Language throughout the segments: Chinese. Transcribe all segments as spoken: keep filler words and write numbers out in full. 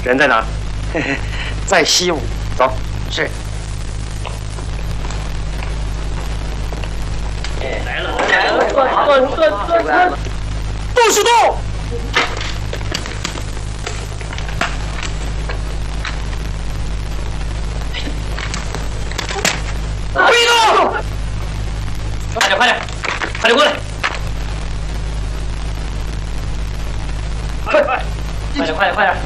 人在哪？在西屋。走。是。来了来了！转转转转转！动是动！别动！快点快点快点过来！快快快点快点快点！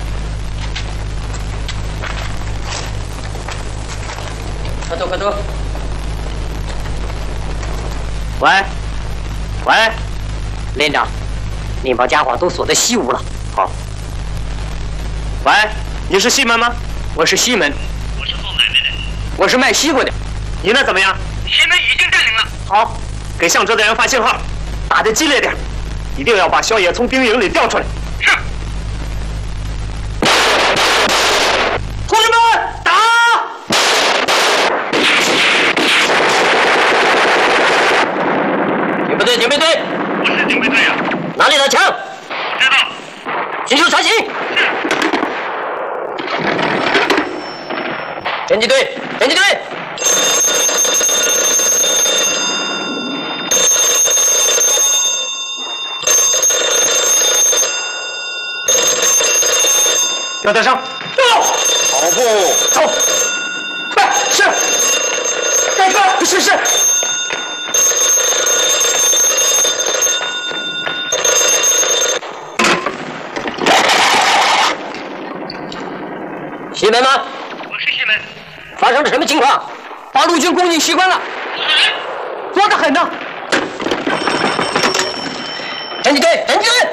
快走快走！喂喂，连长，你把家伙都锁在西屋了。好。喂，你是西门吗？我是西门。我是做买卖的。我是卖西瓜的。你那怎么样？西门已经占领了。好，给向哲的人发信号，打得激烈点，一定要把萧野从兵营里调出来。是。同志们，打！警备队，警备队，我是警备队呀。哪里的枪？不知道。寻求查询。是。侦缉队，侦缉队。要带上，走！跑步，走！快，是！盖哥，是是。西门吗？我是西门。发生了什么情况？八路军攻进西关了。多得很呢。侦缉队，侦缉队。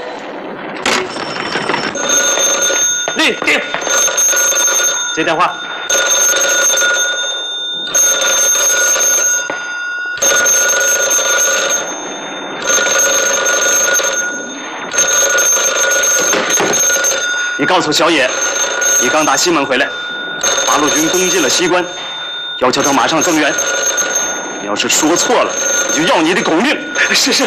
立定。接电话。你告诉小野，你刚打西门回来，八路军攻进了西关，要求他马上增援。你要是说错了，我就要你的狗命。是是。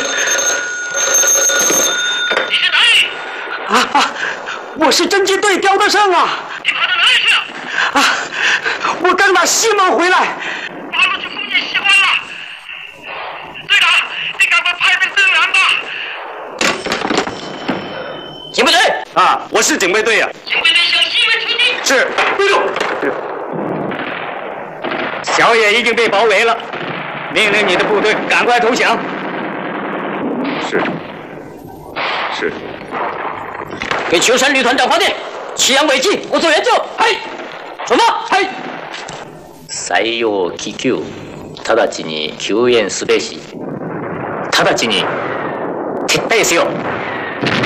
你是哪里？啊啊！我是侦缉队刁德胜啊！你跑到哪里去了？啊！我刚打西门回来。八路军攻进西关了。队长，你赶快派兵增援吧。警备队啊，我是警备队呀。警备队向西门出击。是。队长。小野已经被包围了，命令你的部队赶快投降。是。是。给秋山旅团长发电，祁阳尾记，我做援助。はい。什么？はい。採用気球、直ちに救援すべし。直ちに撤退せよ。